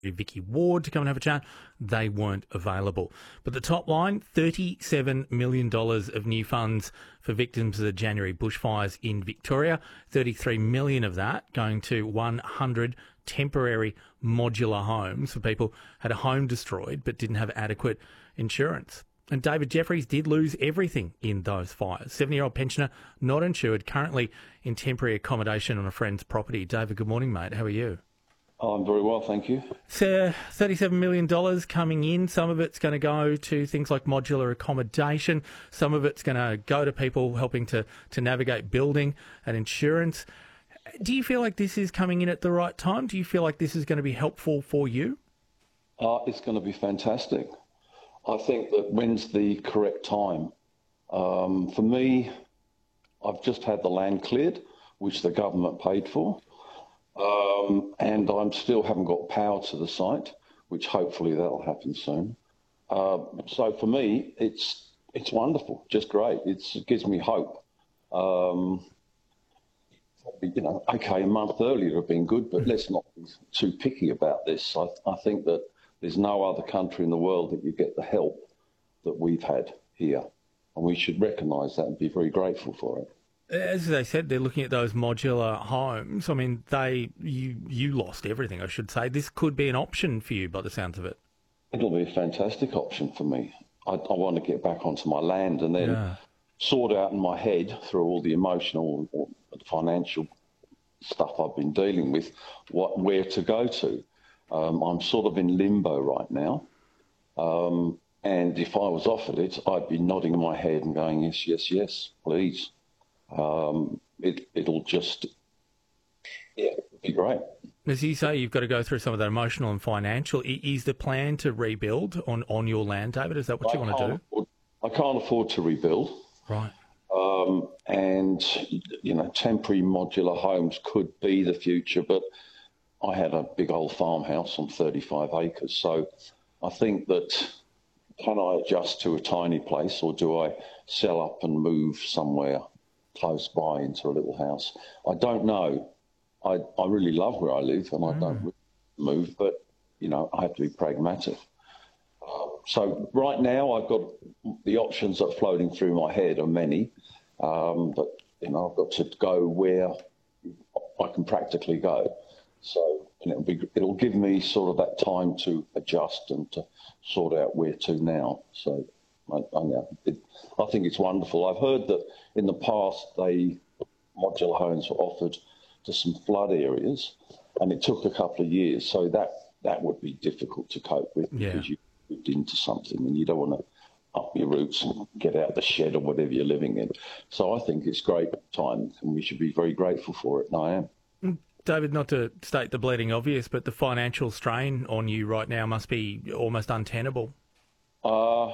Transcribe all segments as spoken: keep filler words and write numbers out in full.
Vicky Ward to come and have a chat. They weren't available. But the top line, thirty-seven million dollars of new funds for victims of the January bushfires in Victoria. thirty-three million dollars of that going to one hundred temporary modular homes for people who had a home destroyed but didn't have adequate insurance. And David Jeffries did lose everything in those fires. seventy-year-old pensioner, not insured, currently in temporary accommodation on a friend's property. David, good morning, mate. How are you? Oh, I'm very well, thank you. So thirty-seven million dollars coming in. Some of it's going to go to things like modular accommodation. Some of it's going to go to people helping to, to navigate building and insurance. Do you feel like this is coming in at the right time? Do you feel like this is going to be helpful for you? Uh, it's going to be fantastic. I think that when's the correct time? Um, for me, I've just had the land cleared, which the government paid for. Um, and I'm still haven't got power to the site, which hopefully that'll happen soon. Uh, so for me, it's it's wonderful, just great. It's, it gives me hope. Um, you know, okay, a month earlier would have been good, but let's not be too picky about this. I, I think that there's no other country in the world that you get the help that we've had here, and we should recognise that and be very grateful for it. As they said, they're looking at those modular homes. I mean, they you you lost everything, I should say. This could be an option for you by the sounds of it. It'll be a fantastic option for me. I, I want to get back onto my land and then Yeah. sort out in my head through all the emotional or financial stuff I've been dealing with, what where to go to. Um, I'm sort of in limbo right now. Um, and if I was offered it, I'd be nodding my head and going, yes, yes, yes, please. Um, it, it'll just, yeah, it'd be great. As you say, you've got to go through some of that emotional and financial. I- Is the plan to rebuild on, on your land, David? Is that what you I want to do? Afford, I can't afford to rebuild. Right. Um, and, you know, temporary modular homes could be the future, but I had a big old farmhouse on thirty-five acres. So I think that, can I adjust to a tiny place, or do I sell up and move somewhere close by into a little house? I don't know. I, I really love where I live, and I mm. don't really move, but, you know, I have to be pragmatic. Uh, so right now I've got the options that are floating through my head are many, um, but, you know, I've got to go where I can practically go. So and it'll, be, it'll give me sort of that time to adjust and to sort out where to now. So I, I, know, it, I think it's wonderful. I've heard that in the past, they modular homes were offered to some flood areas, and it took a couple of years. So that, that would be difficult to cope with yeah. because you moved into something and you don't want to up your roots and get out the shed or whatever you're living in. So I think it's great time, and we should be very grateful for it, and I am. David, not to state the bleeding obvious, but the financial strain on you right now must be almost untenable. Uh,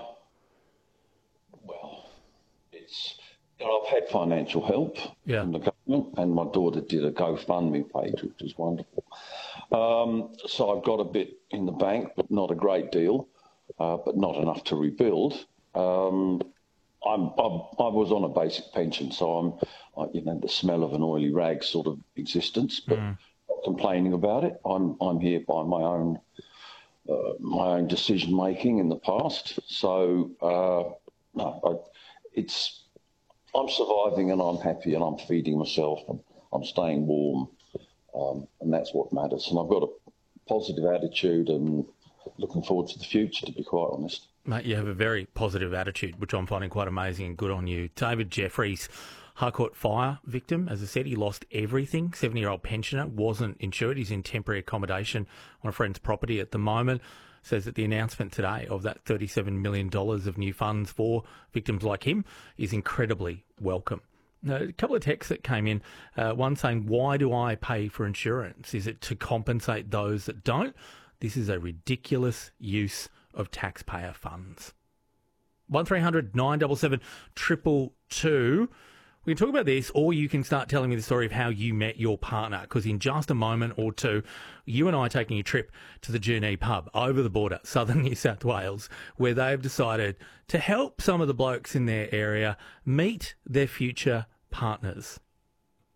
well, it's, you know, I've had financial help yeah. from the government, and my daughter did a GoFundMe page, which was wonderful. Um, so I've got a bit in the bank, but not a great deal, uh, but not enough to rebuild. Um, I'm, I'm, I was on a basic pension, so I'm, I, you know, the smell of an oily rag sort of existence, but mm. not complaining about it. I'm, I'm here by my own, uh, my own decision making in the past. So, uh, no, I, it's, I'm surviving and I'm happy and I'm feeding myself and I'm staying warm, um, and that's what matters. And I've got a positive attitude and looking forward to the future, to be quite honest. Mate, you have a very positive attitude, which I'm finding quite amazing and good on you. David Jeffries, Harcourt fire victim. As I said, he lost everything. seventy-year-old pensioner, wasn't insured. He's in temporary accommodation on a friend's property at the moment. Says that the announcement today of that thirty-seven million dollars of new funds for victims like him is incredibly welcome. Now, a couple of texts that came in, uh, one saying, why do I pay for insurance? Is it to compensate those that don't? This is a ridiculous use of taxpayer funds. one three hundred nine seven seven two two two. We can talk about this, or you can start telling me the story of how you met your partner, because in just a moment or two, you and I are taking a trip to the Junee pub over the border, southern New South Wales, where they've decided to help some of the blokes in their area meet their future partners.